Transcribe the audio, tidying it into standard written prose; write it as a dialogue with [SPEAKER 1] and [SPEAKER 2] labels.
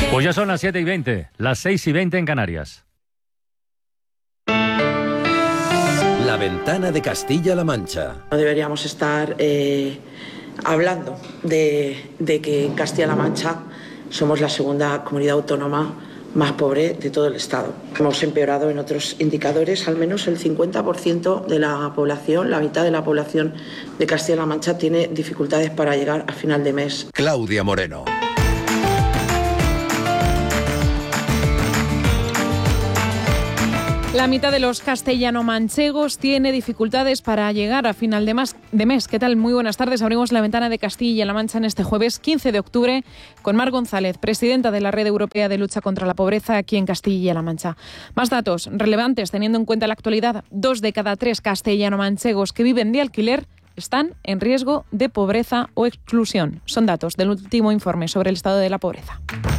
[SPEAKER 1] Pues ya son las 7:20, las 6:20 en Canarias.
[SPEAKER 2] La ventana de Castilla-La Mancha.
[SPEAKER 3] No deberíamos estar hablando de que en Castilla-La Mancha somos la segunda comunidad autónoma más pobre de todo el Estado. Hemos empeorado en otros indicadores, al menos el 50% de la población, la mitad de la población de Castilla-La Mancha tiene dificultades para llegar a final de mes.
[SPEAKER 2] Claudia Moreno.
[SPEAKER 4] La mitad de los castellano-manchegos tiene dificultades para llegar a final de mes. ¿Qué tal? Muy buenas tardes. Abrimos la ventana de Castilla-La Mancha en este jueves 15 de octubre con Mar González, presidenta de la Red Europea de Lucha contra la Pobreza aquí en Castilla-La Mancha. Más datos relevantes teniendo en cuenta la actualidad. 2 de cada 3 castellano-manchegos que viven de alquiler están en riesgo de pobreza o exclusión. Son datos del último informe sobre el estado de la pobreza.